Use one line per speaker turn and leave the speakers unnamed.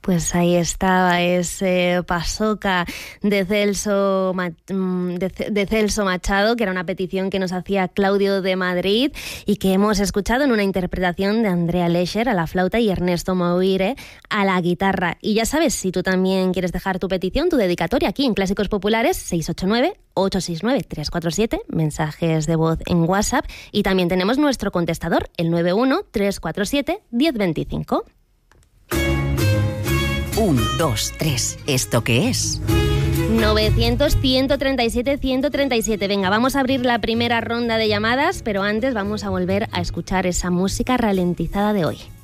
Pues ahí estaba ese Pasoca de Celso Machado, que era una petición que nos hacía Claudio de Madrid y que hemos escuchado en una interpretación de Andrea Lescher a la flauta y Ernesto Moire a la guitarra. Y ya sabes, si tú también quieres dejar tu petición, tu dedicatoria aquí en Clásicos Populares, 689-869-347, mensajes de voz en WhatsApp, y también tenemos nuestro contestador, el 91-347-1025.
1, 2, 3. ¿Esto qué es?
900-137-137. Venga, vamos a abrir la primera ronda de llamadas, pero antes vamos a volver a escuchar esa música ralentizada de hoy.